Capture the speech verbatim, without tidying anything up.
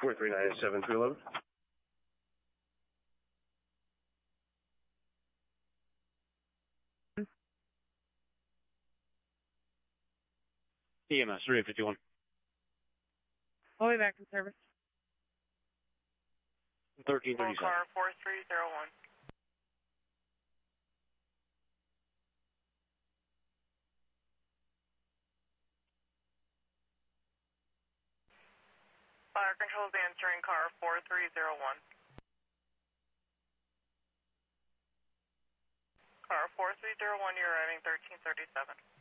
four three nine seven three eleven. E M S three eight five one. All the way back in service. thirteen thirty-seven. Car four three zero one. Fire control is answering car four three zero one. Car four three zero one, you're arriving thirteen thirty-seven.